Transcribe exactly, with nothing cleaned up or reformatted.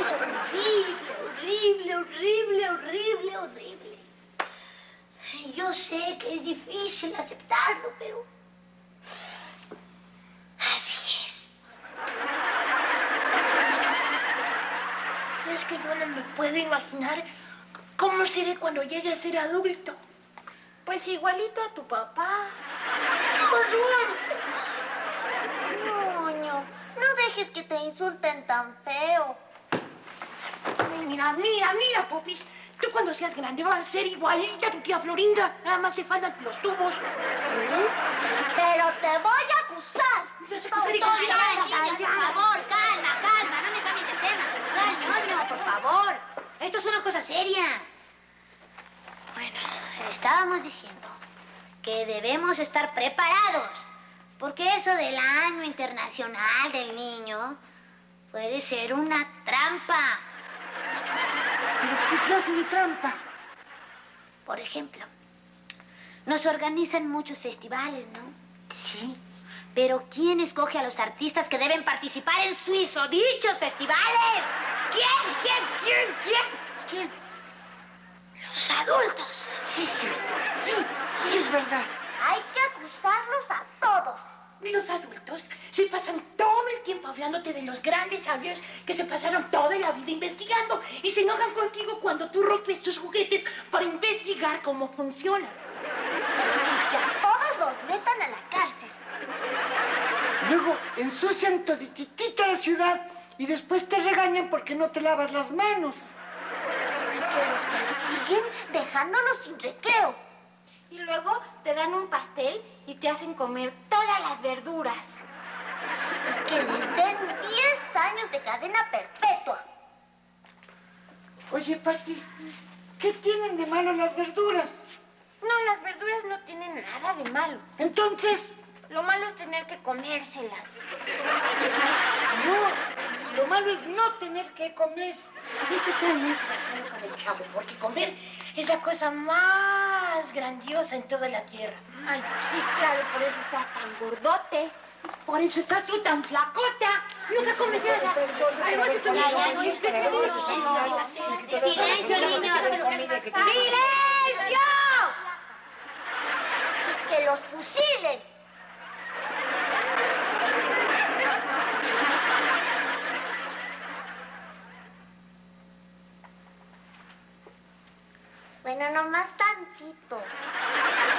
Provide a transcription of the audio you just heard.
es horrible, horrible, horrible, horrible, horrible. Yo sé que es difícil aceptarlo, pero así es. Es que yo no me puedo imaginar cómo seré cuando llegue a ser adulto. Pues igualito a tu papá. ¡Qué horror! Ñoño, no dejes que te insulten tan feo. Mira, mira, mira, Popis. Tú cuando seas grande vas a ser igualita a tu tía Florinda. Nada más te faltan los tubos. ¿Sí? Pero te voy a acusar. ¿Me vas a acusar, hija? Doctora, ya, niña, por favor, calma, calma. No me cambies de tema, ¿verdad, ñoño? Por favor. Esto es una cosa seria. Bueno, estábamos diciendo que debemos estar preparados. Porque eso del Año Internacional del Niño puede ser una trampa. ¿Pero qué clase de trampa? Por ejemplo, nos organizan muchos festivales, ¿no? Sí. Pero ¿quién escoge a los artistas que deben participar en sus dichos festivales? ¿Quién? ¿Quién? ¿Quién? ¿Quién? ¿Quién? Los adultos. Sí, cierto. Sí, sí es verdad. Hay que acusarlos a todos. Los adultos se pasan todo el tiempo hablándote de los grandes sabios que se pasaron toda la vida investigando y se enojan contigo cuando tú rompes tus juguetes para investigar cómo funcionan. Y que a todos los metan a la cárcel. Luego ensucian todititita la ciudad y después te regañan porque no te lavas las manos. Y que los castiguen dejándolos sin recreo. Y luego te dan un pastel y te hacen comer todas las verduras. Y que les den diez años de cadena perpetua. Oye, Pati, ¿qué tienen de malo las verduras? No, las verduras no tienen nada de malo. Entonces, Lo malo es tener que comérselas. no, lo malo es no tener que comer. Estoy totalmente de acuerdo con el chavo, porque comer es la cosa más grandiosa en toda la tierra. Ay, sí, claro, por eso estás tan gordote. Por eso estás tú tan flacota. Nunca comes nada. Además, estoy Ya, ya, gordo, ya, es precioso. Silencio, niños. ¡Silencio! Y que los fusilen. Bueno, nomás tantito.